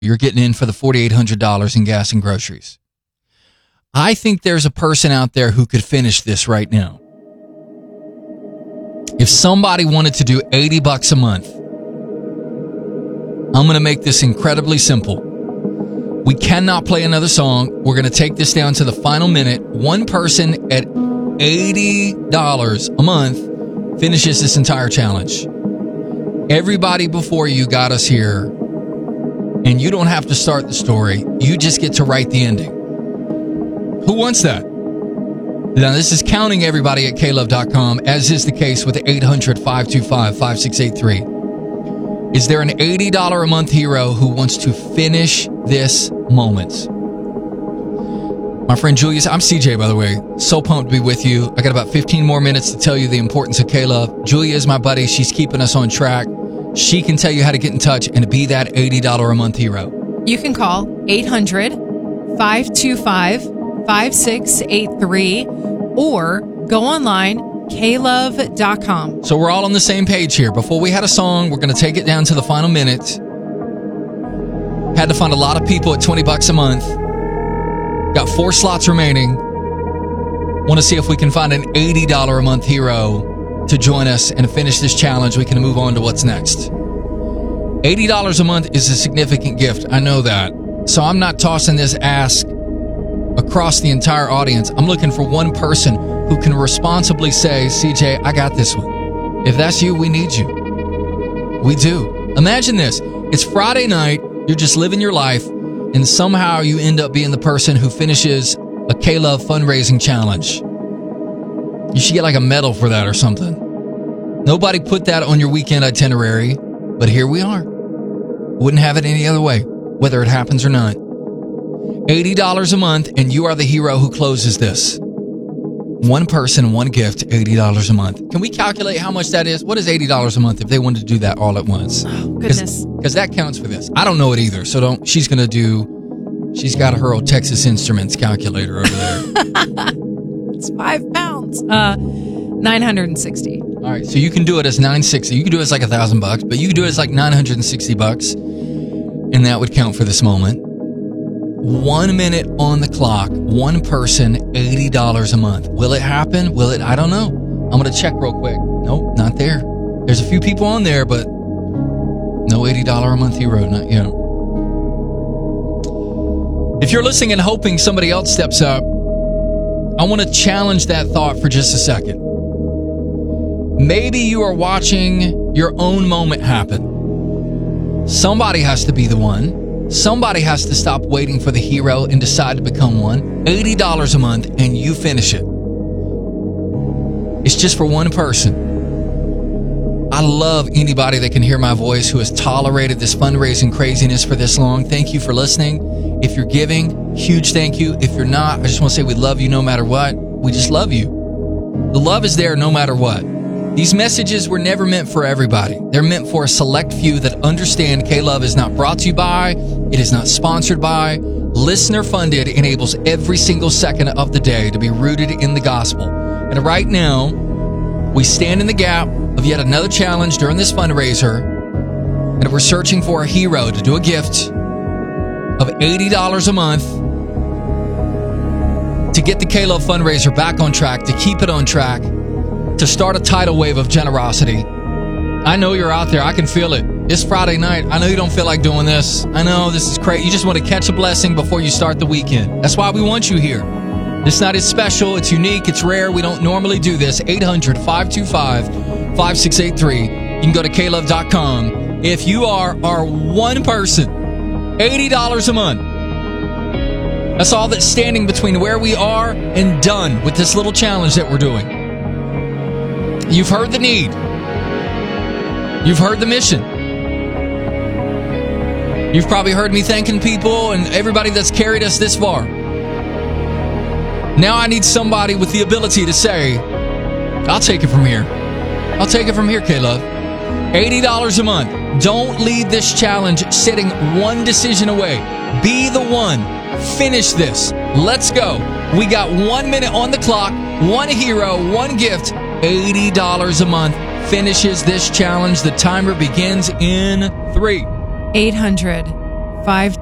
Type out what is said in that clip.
you're getting in for the $4,800 in gas and groceries. I think there's a person out there who could finish this right now. If somebody wanted to do $80 a month, I'm going to make this incredibly simple. We cannot play another song. We're going to take this down to the final minute. One person at $80 a month finishes this entire challenge. Everybody before you got us here, and you don't have to start the story. You just get to write the ending. Who wants that? Now, this is counting everybody at klove.com, as is the case with 800-525-5683. Is there an $80 a month hero who wants to finish this moment? My friend Julius, I'm CJ, by the way. So pumped to be with you. I got about 15 more minutes to tell you the importance of K-Love. Julia is my buddy. She's keeping us on track. She can tell you how to get in touch and be that $80 a month hero. You can call 800-525-5683 or go online, klove.com. So we're all on the same page here. Before we had a song, we're going to take it down to the final minute. Had to find a lot of people at $20 a month. Got 4 slots remaining. Want to see if we can find an $80 a month hero to join us and finish this challenge. We can move on to what's next. $80 a month is a significant gift. I know that. So I'm not tossing this ask across the entire audience. I'm looking for one person who can responsibly say, CJ, I got this one. If that's you, we need you. We do. Imagine this. It's Friday night. You're just living your life, and somehow you end up being the person who finishes a K-Love fundraising challenge. You should get like a medal for that or something. Nobody put that on your weekend itinerary, but here we are. Wouldn't have it any other way, whether it happens or not. $80 a month, and you are the hero who closes this. One person, one gift, $80 a month. Can we calculate how much that is? What is $80 a month if they wanted to do that all at once? Oh, goodness. Because that counts for this. I don't know it either, so don't. She's got her old Texas Instruments calculator over there. It's 5 pounds. 960. All right, so you can do it as $960. You can do it as like $1,000, but you can do it as like $960, and that would count for this moment. 1 minute on the clock, one person, $80 a month. Will it happen? Will it? I don't know. I'm going to check real quick. Nope, not there. There's a few people on there, but no $80 a month hero, not yet. If you're listening and hoping somebody else steps up, I want to challenge that thought for just a second. Maybe you are watching your own moment happen. Somebody has to be the one. Somebody has to stop waiting for the hero and decide to become one. $80 a month, and you finish it. It's just for one person. I love anybody that can hear my voice who has tolerated this fundraising craziness for this long. Thank you for listening. If you're giving, huge thank you. If you're not, I just want to say we love you no matter what. We just love you. The love is there no matter what. These messages were never meant for everybody. They're meant for a select few that understand K-Love is not brought to you by, it is not sponsored by. Listener funded enables every single second of the day to be rooted in the gospel. And right now, we stand in the gap of yet another challenge during this fundraiser, and we're searching for a hero to do a gift of $80 a month to get the K-Love fundraiser back on track, to keep it on track, to start a tidal wave of generosity. I know you're out there. I can feel it. It's Friday night. I know you don't feel like doing this. I know this is crazy. You just want to catch a blessing before you start the weekend. That's why we want you here. This night is special. It's unique. It's rare. We don't normally do this. 800-525-5683. You can go to klove.com. If you are our one person, $80 a month. That's all that's standing between where we are and done with this little challenge that we're doing. You've heard the need. You've heard the mission. You've probably heard me thanking people and everybody that's carried us this far. Now I need somebody with the ability to say, I'll take it from here. I'll take it from here, K-Love. $80 a month. Don't leave this challenge sitting one decision away. Be the one. Finish this. Let's go. We got 1 minute on the clock, one hero, one gift. $80 a month finishes this challenge. The timer begins in 3. 800 5